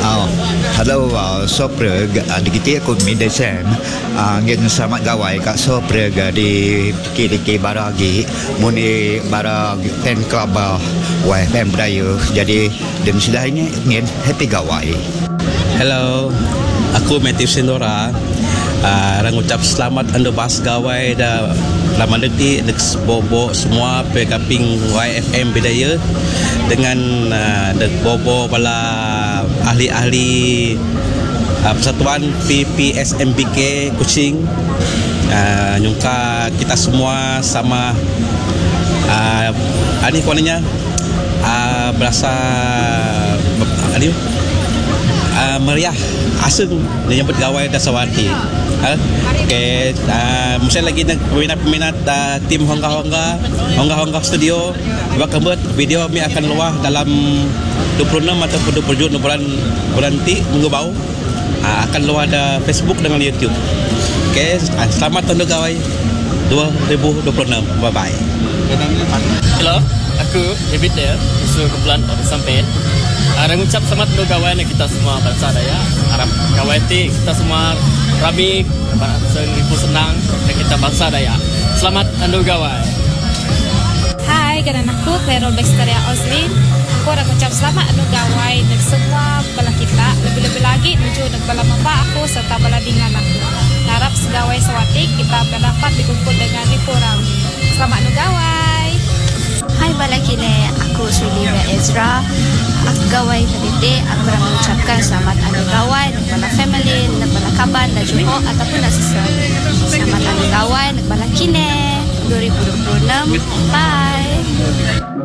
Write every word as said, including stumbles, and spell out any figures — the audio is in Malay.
Oh, hello, uh, sopreg uh, di kita aku mi desem. Uh, ngin selamat gawai kat sopreg uh, di tiki-tiki baragi muni barag fan club uh, Y F M Budaya. Jadi dan sudah ini ngin happy gawai. Hello, aku Matthew Sindora. Uh, orang ucap selamat anda bas gawai dah lama detik dek bobo semua pekaping Y F M Budaya dengan uh, dek bobo bala ahli-ahli uh, persatuan P P S M B K Kuching. Uh, nyungka kita semua sama uh, ani kononnya uh, berasa ani uh, meriah asing menyambut gawai Dasawati. Uh, okay, uh, mesti lagi nak peminat-peminat uh, tim Hongga-Hongga Hongga-Hongga Studio bakal buat video mi akan luah dalam dua puluh enam ataupun dua puluh tujuh bulan bulan ti minggu bau uh, akan luah ada Facebook dengan YouTube. Okay, uh, selamat tahun gawai dua ribu dua puluh enam. Bye bye. Hello, aku David Dale, usul kumpulan Orang Sampen. Ada ngucap selamat untuk gawai kita semua bangsa Dayak. Harap gawai ti kita semua rabi, seribu senang dan kita bangsa Dayak. Selamat untuk gawai. Hai, kanan aku Claire Baxteria Oslin. Aku ada ngucap selamat untuk gawai dan semua bala kita. Lebih-lebih lagi menuju dan bala mamba aku serta bala dingan aku. Harap segawai Sawatik kita dapat dikumpul dengan Ibu Rami. Selamat untuk gawai. Hai bala kini, aku Sulivia Ezra. Aku gawai tadi aku nak mengucapkan selamat anu gawai nak bala family, nak bala kaban dan Johor ataupun nak sesuatu. Selamat anu gawai nak bala kini dua ribu dua puluh enam. Bye.